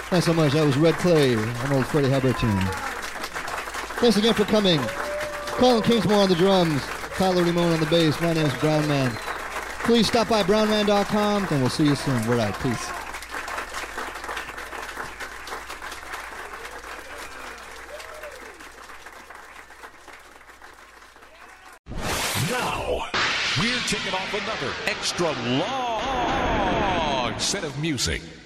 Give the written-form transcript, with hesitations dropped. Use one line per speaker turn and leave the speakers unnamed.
Thanks so much. That was Red Clay, an old Freddie Hubbard tune. Thanks again for coming. Colin Kingsmore on the drums, Tyler Ramone on the bass. My name's Brown Man. Please stop by brownman.com, and we'll see you soon. We're out. Peace.
Now, we're kicking off another extra long set of music.